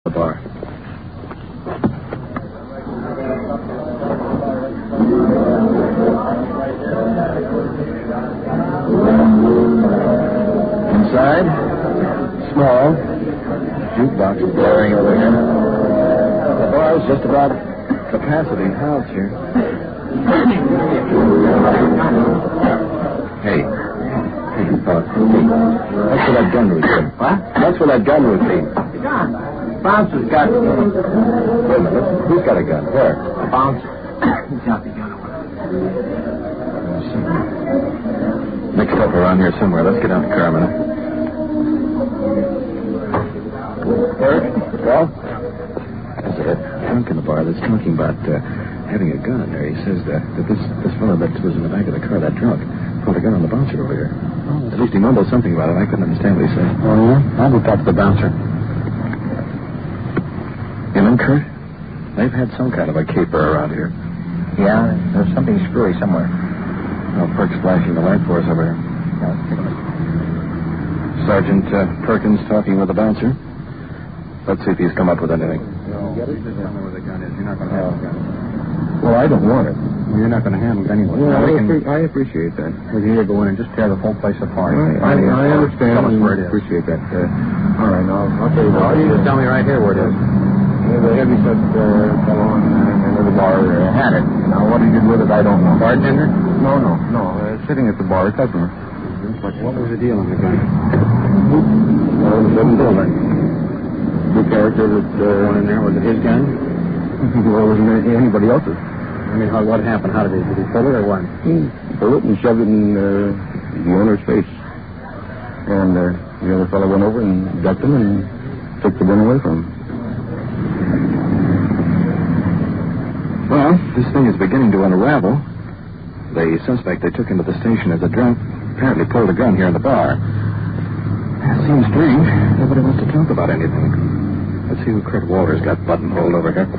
the bar. Inside, small, jukebox blaring over here. The bar's just about capacity house here. Hey, that's where that gun would be. What? That's where that gun would be. The gun. Bouncer's got it. Wait a minute. Who's got a gun? Where? The bouncer. He's got the gun. Mixed up around here somewhere. Let's get out the car a minute. Eric? Well? There's a drunk in the bar that's talking about having a gun there. He says that this fellow that was in the back of the car, that drunk, pulled a gun on the bouncer over here. Oh, at least he mumbled something about it. I couldn't understand what he said. Oh, yeah? I'll go talk to the bouncer. You know, Kurt? They've had some kind of a caper around here. Yeah, there's something screwy somewhere. Oh, Perk's flashing the light for us over here. Yeah, let's take a look. Sergeant Perkins talking with the bouncer. Let's see if he's come up with anything. Get it? Just tell me where the gun is. You're not going to have the gun. Well, I don't want it. Well, you're not going to handle it anyway. Well, I appreciate that. We can either go in and just tear the whole place apart. I understand. Tell us where it is. Appreciate that. All right, I'll tell you what. You just tell me right here where it is. The heavyset fellow in the bar had it. Now, what he did with it, I don't know. Bartender? No. Sitting at the bar, a customer. What was the deal on the gun? Well, it was $7. The character that... One in there, was it his gun? Well, it wasn't anybody else's. I mean, what happened? How did he pull it or what? He pulled it and shoved it in the owner's face. And the other fellow went over and ducked him and took the gun away from him. Well, this thing is beginning to unravel. The suspect they took into the station as a drunk apparently pulled a gun here in the bar. It seems strange. Nobody wants to talk about anything. Let's see who Kurt Walters got buttonholed over here.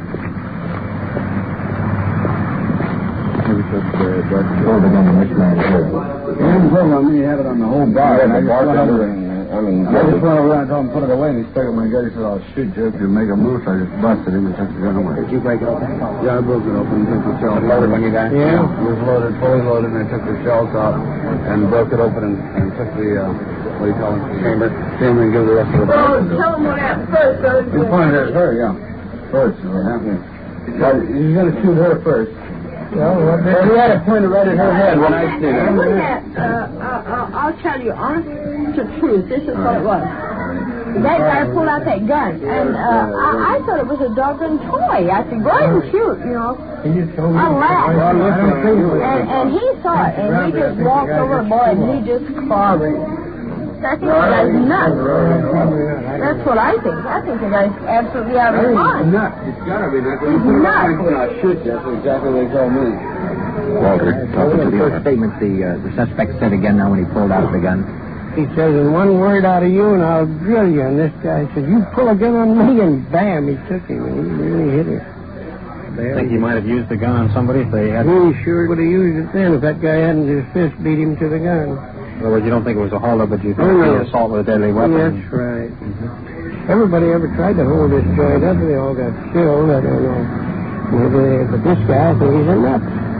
Maybe just pulled the gun in this man here. He didn't pull it on me. He had it on the whole bar. Yeah, the bartender I just went over and told him to put it away, and he stuck it in my gut. He said, I'll shoot you if you make a move. So I just busted him and took the gun away. Did you break it open? Yeah, I broke it open and took the shells out. Loaded when you got it? Yeah, it was loaded, fully loaded, and I took the shells out and broke it open and took the, what do you call it? Chamber and give the rest of the Well, tell him what happened first, so... He pointed at her, yeah. First, what happened? He's going to shoot her first. Well, he had it pointed right at her head when I seen it. I'll tell you, honest to truth, this is what it was. That guy pulled out that gun, and I thought it was a doggone toy. I said, go ahead and shoot, you know. I laughed. And he saw it, and he just walked over, boy, and he just clobbered. I think the guy's nuts. That's what I think. I think the guy's absolutely out of his mind. He's nuts. He's got to be nuts. He's nuts. I'll shoot you. That's exactly what they told me. Walter, talking to the other. Statement the suspect said again now when he pulled out the gun. He says, in one word out of you, and I'll drill you. And this guy said, you pull a gun on me, and bam, he took him, and he really hit him. Think he might have used the gun on somebody if they had... He sure would have used it then if that guy hadn't his fist beat him to the gun. In other words, you don't think it was a holdup, but you think it was assault with a deadly weapon? That's right. Mm-hmm. Everybody ever tried to hold this joint up, they all got killed. I don't know. But this guy, I think he's a nut.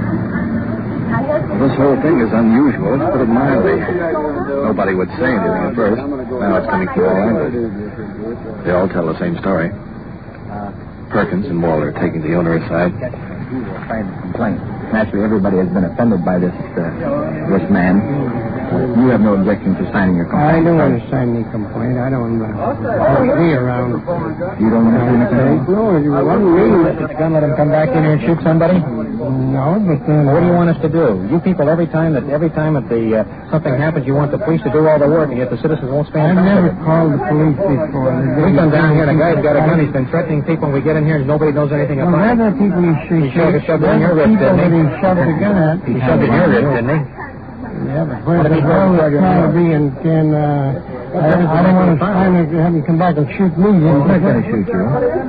This whole thing is unusual, to put it mildly. Nobody would say anything at first. Now it's coming from all angles. They all tell the same story. Perkins and Walter taking the owner aside. Complaint. Naturally, everybody has been offended by this man. You have no objection to signing your complaint? I don't want to sign any complaint. I don't want me around. You don't want to sign a complaint? No, it wasn't me. It's going to let him come back in here and shoot somebody? No, but then... What do you want us to do? You people, every time that something happens, you want the police to do all the work, and yet the citizens won't stand I've back. never called the police before. We come down here, and a guy's got a gun. He's been threatening people, and we get in here, and nobody knows anything Well, about it. other people He shoved it in your wrist, didn't he? He shoved the gun at. He shoved it in your wrist, didn't he? Yeah, but where's the girl that's trying to be and can, I don't want to have him come back and shoot me. He's not going to shoot you.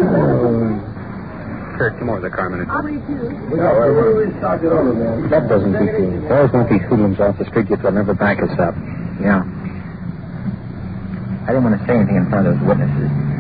Kurt, come over the car a minute. That doesn't beat you. Boys won't be hoodlums off the street if they'll never back us up. Yeah. I didn't want to say anything in front of those witnesses.